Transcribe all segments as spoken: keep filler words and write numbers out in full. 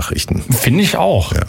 Nachrichten. Finde ich auch. Ja.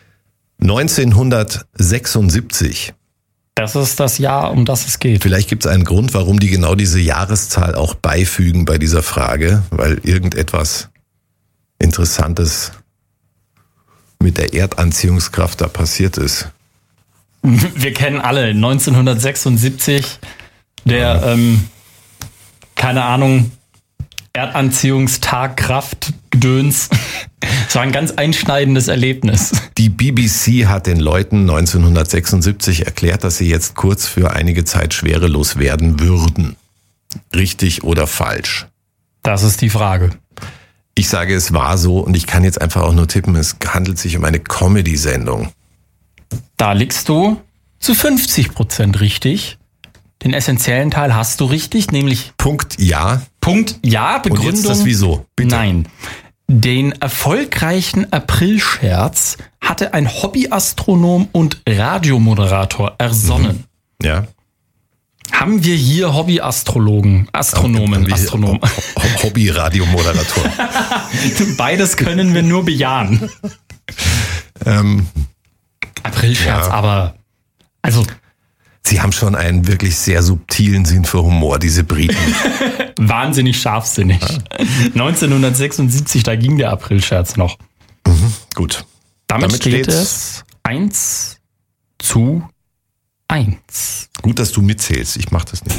neunzehnhundertsechsundsiebzig. Das ist das Jahr, um das es geht. Vielleicht gibt es einen Grund, warum die genau diese Jahreszahl auch beifügen bei dieser Frage, weil irgendetwas Interessantes mit der Erdanziehungskraft da passiert ist. Wir kennen alle neunzehnhundertsechsundsiebzig, der, ja. ähm, keine Ahnung, Erdanziehungstag, Kraft, Gedöns. Es war ein ganz einschneidendes Erlebnis. Die B B C hat den Leuten neunzehnhundertsechsundsiebzig erklärt, dass sie jetzt kurz für einige Zeit schwerelos werden würden. Richtig oder falsch? Das ist die Frage. Ich sage, es war so und ich kann jetzt einfach auch nur tippen, es handelt sich um eine Comedy-Sendung. Da liegst du zu fünfzig Prozent richtig. Den essentiellen Teil hast du richtig, nämlich Punkt ja. Punkt ja, Begründung. Und jetzt das Wieso? Bitte. Nein. Den erfolgreichen Aprilscherz hatte ein Hobbyastronom und Radiomoderator ersonnen. Mhm. Ja. Haben wir hier Hobbyastrologen, Astronomen, Astronomen. Hobby-Radiomoderator. Beides können wir nur bejahen. ähm, Aprilscherz, ja. Aber also sie haben schon einen wirklich sehr subtilen Sinn für Humor, diese Briten. Wahnsinnig scharfsinnig. Ja. neunzehnhundertsechsundsiebzig, da ging der Aprilscherz noch. Mhm, gut. Damit, Damit steht es eins zu eins. Gut, dass du mitzählst. Ich mach das nicht.